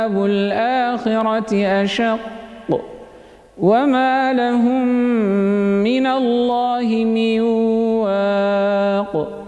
عذاب الآخرة أشق وما لهم من الله من واق.